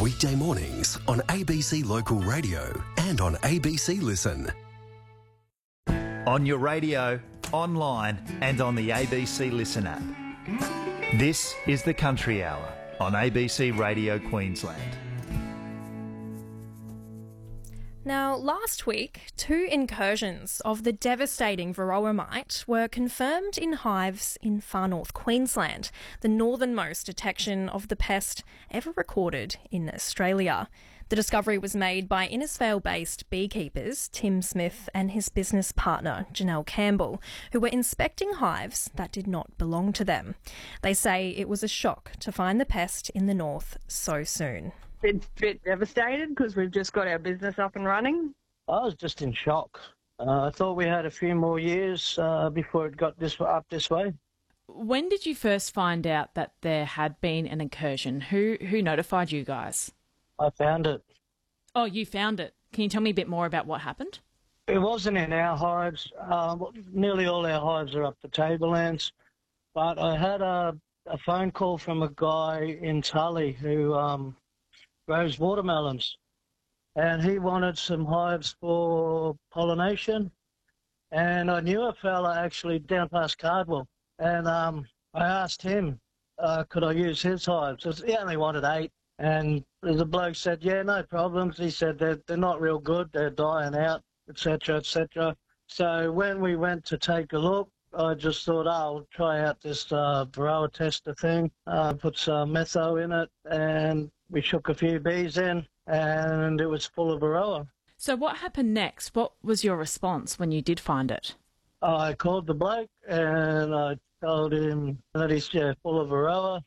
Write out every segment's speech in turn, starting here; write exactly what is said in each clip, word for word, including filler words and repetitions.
Weekday mornings on A B C Local Radio and on A B C Listen. On your radio, online and on the A B C Listen app. This is the Country Hour on A B C Radio Queensland. Now, last week, two incursions of the devastating varroa mite were confirmed in hives in far north Queensland, the northernmost detection of the pest ever recorded in Australia. The discovery was made by Innisfail-based beekeepers Tim Smith and his business partner Janelle Campbell, who were inspecting hives that did not belong to them. They say it was a shock to find the pest in the north so soon. It's a bit devastated because we've just got our business up and running. I was just in shock. Uh, I thought we had a few more years uh, before it got this up this way. When did you first find out that there had been an incursion? Who who notified you guys? I found it. Oh, you found it. Can you tell me a bit more about what happened? It wasn't in our hives. Uh, nearly all our hives are up to tablelands. But I had a, a phone call from a guy in Tully who um, grows watermelons. And he wanted some hives for pollination. And I knew a fella actually down past Cardwell. And um, I asked him, uh, could I use his hives? He only wanted eight. And the bloke said, yeah, no problems. He said they're, they're not real good, they're dying out, et cetera, et cetera. So when we went to take a look, I just thought, oh, I'll try out this uh, varroa tester thing, uh, put some metho in it, and we shook a few bees in, and it was full of varroa. So what happened next? What was your response when you did find it? I called the bloke, and I told him that he's yeah, full of varroa.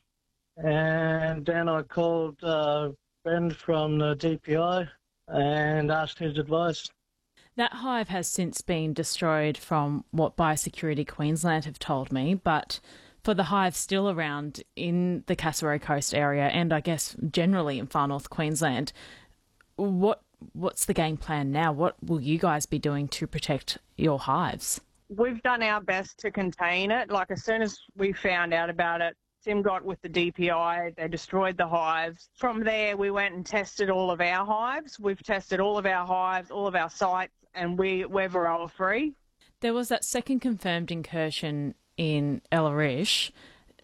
And then I called uh, Ben from the D P I and asked his advice. That hive has since been destroyed from what Biosecurity Queensland have told me, but for the hive still around in the Cassaro Coast area and I guess generally in far north Queensland, what what's the game plan now? What will you guys be doing to protect your hives? We've done our best to contain it. Like as soon as we found out about it, Tim got with the D P I, they destroyed the hives. From there, we went and tested all of our hives. We've tested all of our hives, all of our sites, and we, we're varroa-free. There was that second confirmed incursion in Ellarish.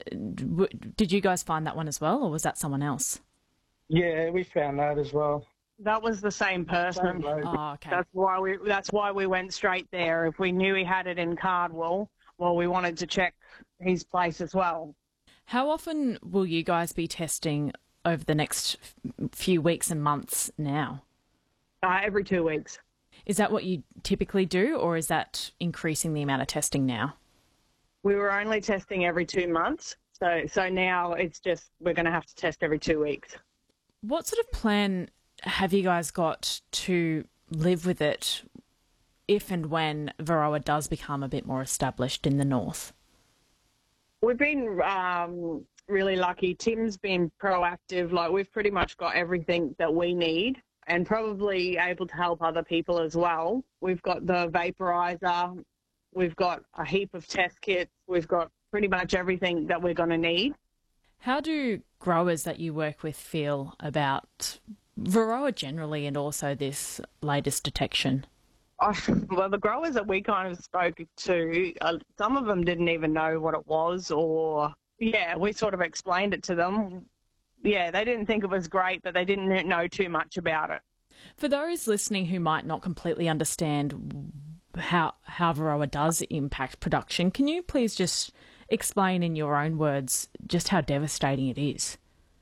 Did you guys find that one as well, or was that someone else? Yeah, we found that as well. That was the same person. Same oh, okay. That's why we. That's why we went straight there. If we knew he had it in Cardwell, well, we wanted to check his place as well. How often will you guys be testing over the next few weeks and months now? Uh, every two weeks. Is that what you typically do, or is that increasing the amount of testing now? We were only testing every two months, so so now it's just we're going to have to test every two weeks. What sort of plan have you guys got to live with it if and when varroa does become a bit more established in the north? We've been um, really lucky. Tim's been proactive. Like we've pretty much got everything that we need and probably able to help other people as well. We've got the vaporizer. We've got a heap of test kits. We've got pretty much everything that we're going to need. How do growers that you work with feel about varroa generally and also this latest detection? Oh, well, the growers that we kind of spoke to, uh, some of them didn't even know what it was or, yeah, we sort of explained it to them. Yeah, they didn't think it was great, but they didn't know too much about it. For those listening who might not completely understand how, how varroa does impact production, can you please just explain in your own words just how devastating it is?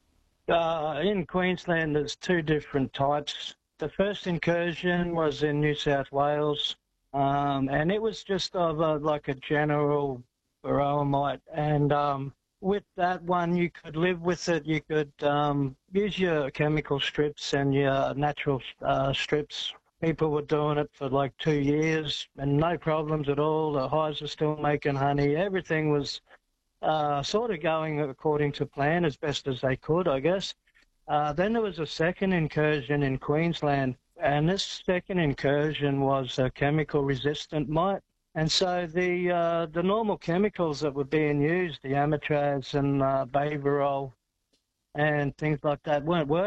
Uh, in Queensland, there's two different types. The first incursion was in New South Wales, um, and it was just of a, like a general varroa mite. And um, with that one, you could live with it. You could um, use your chemical strips and your natural uh, strips. People were doing it for like two years and no problems at all. The hives were still making honey. Everything was uh, sort of going according to plan as best as they could, I guess. Uh, then there was a second incursion in Queensland, and this second incursion was a chemical-resistant mite. And so the uh, the normal chemicals that were being used, the Amitraz and uh, Baverol and things like that, weren't working.